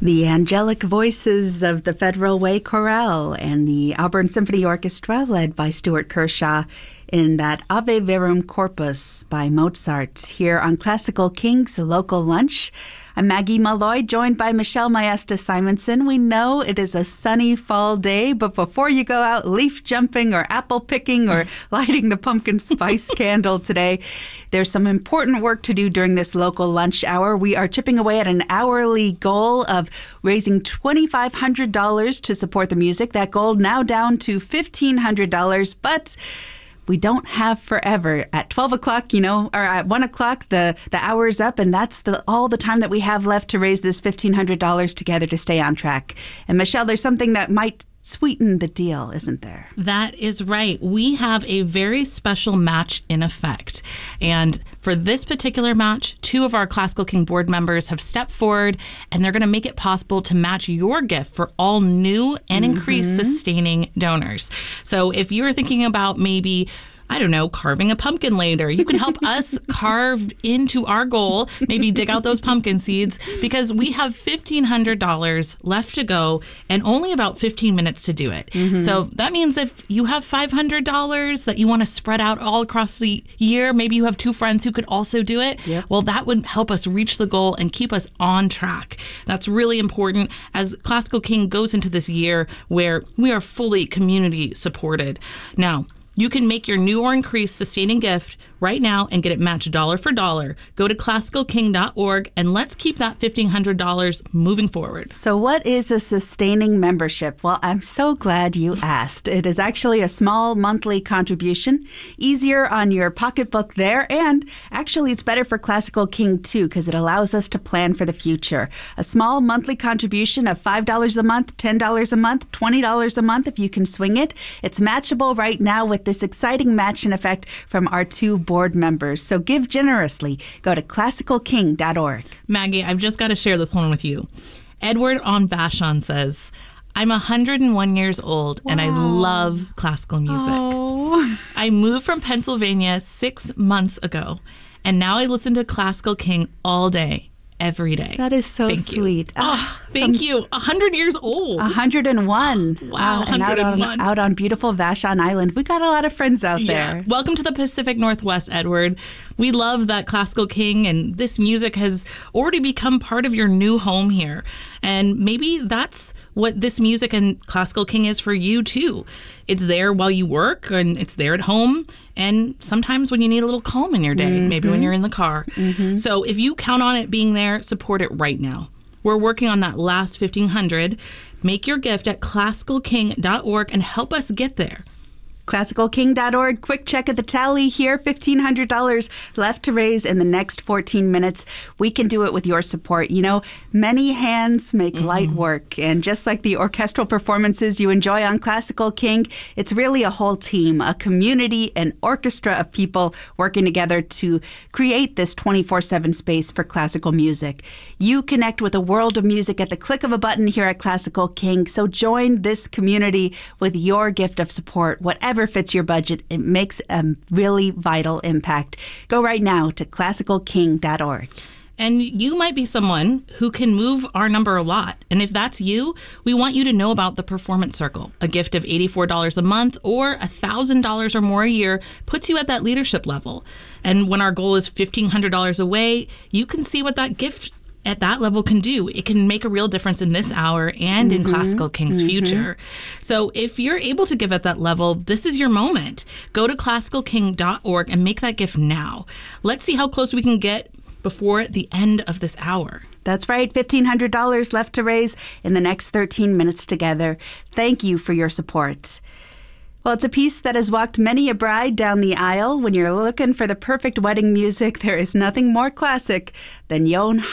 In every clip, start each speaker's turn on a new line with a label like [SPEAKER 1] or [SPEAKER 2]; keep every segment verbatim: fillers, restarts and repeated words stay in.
[SPEAKER 1] The angelic voices of the Federal Way Chorale and the Auburn Symphony Orchestra, led by Stuart Kershaw, in that Ave Verum Corpus by Mozart, here on Classical King's Local Lunch. I'm Maggie Malloy, joined by Michelle Maesta Simonson. We know it is a sunny fall day, but before you go out leaf jumping or apple picking or lighting the pumpkin spice candle today, there's some important work to do during this local lunch hour. We are chipping away at an hourly goal of raising two thousand five hundred dollars to support the music. That goal now down to fifteen hundred dollars, but we don't have forever. At twelve o'clock, you know, or at one o'clock, the, the hour is up, and that's the all the time that we have left to raise this fifteen hundred dollars together to stay on track. And Michelle, there's something that might sweeten the deal, isn't there?
[SPEAKER 2] That is right. We have a very special match in effect. And for this particular match, two of our Classical King board members have stepped forward, and they're going to make it possible to match your gift for all new and increased mm-hmm. sustaining donors. So if you were thinking about maybe, I don't know, carving a pumpkin later, you can help us carve into our goal, maybe dig out those pumpkin seeds, because we have fifteen hundred dollars left to go and only about fifteen minutes to do it. Mm-hmm. So that means if you have five hundred dollars that you want to spread out all across the year, maybe you have two friends who could also do it, yep. well, that would help us reach the goal and keep us on track. That's really important as Classical King goes into this year where we are fully community supported. Now, you can make your new or increased sustaining gift right now and get it matched dollar for dollar. Go to classical king dot org and let's keep that fifteen hundred dollars moving forward.
[SPEAKER 1] So what is a sustaining membership? Well, I'm so glad you asked. It is actually a small monthly contribution, easier on your pocketbook there, and actually it's better for Classical King too because it allows us to plan for the future. A small monthly contribution of five dollars a month, ten dollars a month, twenty dollars a month if you can swing it. It's matchable right now with this exciting match in effect from our two board members. So give generously. Go to classical king dot org.
[SPEAKER 2] Maggie, I've just got to share this one with you. Edward on Vashon says, I'm one hundred one years old wow. and I love classical music.
[SPEAKER 1] Oh.
[SPEAKER 2] I moved from Pennsylvania six months ago, and now I listen to Classical King all day. Every day.
[SPEAKER 1] That is so
[SPEAKER 2] thank
[SPEAKER 1] sweet.
[SPEAKER 2] You. Oh, thank um, you. one hundred years old.
[SPEAKER 1] one hundred one.
[SPEAKER 2] Wow,
[SPEAKER 1] uh, and out on, out on beautiful Vashon Island. We got a lot of friends out
[SPEAKER 2] yeah.
[SPEAKER 1] there.
[SPEAKER 2] Welcome to the Pacific Northwest, Edward. We love that Classical King, and this music has already become part of your new home here. And maybe that's what this music and Classical King is for you, too. It's there while you work, and it's there at home, and sometimes when you need a little calm in your day, mm-hmm. maybe when you're in the car. Mm-hmm. So if you count on it being there, support it right now. We're working on that last fifteen hundred dollars. Make your gift at classical king dot org and help us get there.
[SPEAKER 1] classical king dot org. Quick check at the tally here. fifteen hundred dollars left to raise in the next fourteen minutes. We can do it with your support. You know, many hands make mm-hmm. light work. And just like the orchestral performances you enjoy on Classical King, it's really a whole team, a community, an orchestra of people working together to create this twenty-four seven space for classical music. You connect with a world of music at the click of a button here at Classical King. So join this community with your gift of support, whatever fits your budget. It makes a really vital impact. Go right now to classical king dot org.
[SPEAKER 2] And you might be someone who can move our number a lot. And if that's you, we want you to know about the Performance Circle. A gift of eighty-four dollars a month or one thousand dollars or more a year puts you at that leadership level. And when our goal is fifteen hundred dollars away, you can see what that gift at that level can do. It can make a real difference in this hour and mm-hmm. in Classical King's mm-hmm. future. So if you're able to give at that level, this is your moment. Go to classical king dot org and make that gift now. Let's see how close we can get before the end of this hour.
[SPEAKER 1] That's right, fifteen hundred dollars left to raise in the next thirteen minutes together. Thank you for your support. Well, it's a piece that has walked many a bride down the aisle. When you're looking for the perfect wedding music, there is nothing more classic than Johann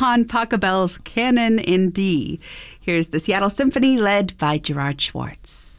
[SPEAKER 1] Pachelbel's Canon in D. Here's the Seattle Symphony led by Gerard Schwartz.